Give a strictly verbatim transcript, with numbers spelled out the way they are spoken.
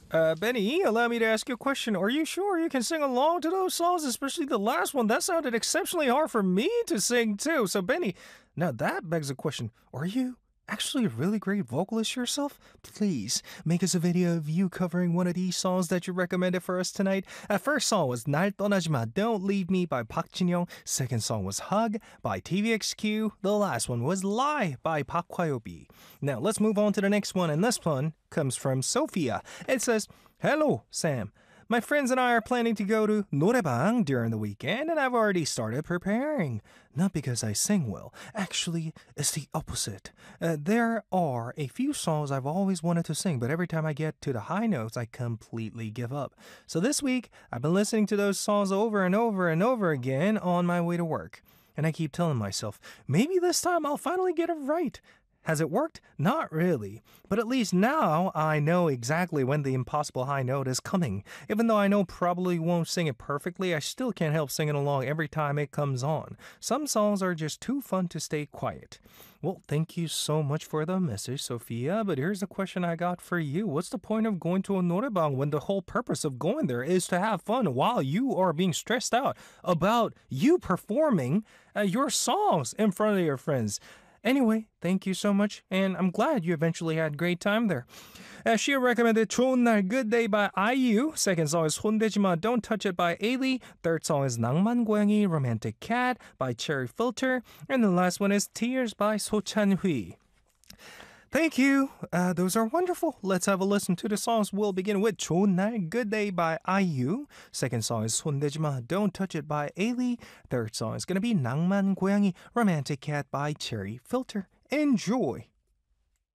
Uh, Benny, allow me to ask you a question. Are you sure you can sing along to those songs, especially the last one? That sounded exceptionally hard for me to sing too. So, Benny, now that begs a question. Are you actually a really great vocalist yourself? Please make us a video of you covering one of these songs that you recommended for us tonight. Our first song was 날 떠나지 마, Don't Leave Me by Park Jin-young. Second song was Hug by T V X Q. The last one was Lie by Park Hwayobi. Now let's move on to the next one, and this one comes from Sophia. It says, Hello, Sam. My friends and I are planning to go to 노래방 during the weekend, and I've already started preparing. Not because I sing well. Actually, it's the opposite. Uh, there are a few songs I've always wanted to sing, but every time I get to the high notes, I completely give up. So this week, I've been listening to those songs over and over and over again on my way to work. And I keep telling myself, maybe this time I'll finally get it right. Has it worked? Not really. But at least now I know exactly when the impossible high note is coming. Even though I know probably won't sing it perfectly, I still can't help singing along every time it comes on. Some songs are just too fun to stay quiet. Well, thank you so much for the message, Sophia. But here's the question I got for you. What's the point of going to a 노래방 when the whole purpose of going there is to have fun while you are being stressed out about you performing uh, your songs in front of your friends? Anyway, thank you so much, and I'm glad you eventually had a great time there. Uh, she recommended 좋은 날, Good Day by I U. Second song is 손대지 마, Don't Touch It by Ailey. Third song is 낭만 고양이, Romantic Cat by Cherry Filter. And the last one is Tears by 소찬휘. Thank you. Uh, those are wonderful. Let's have a listen to the songs. We'll begin with 좋은 날, Good Day by I U. Second song is 손대지 마, Don't Touch It by Ailey. Third song is going to be 낭만 고양이, Romantic Cat by Cherry Filter. Enjoy.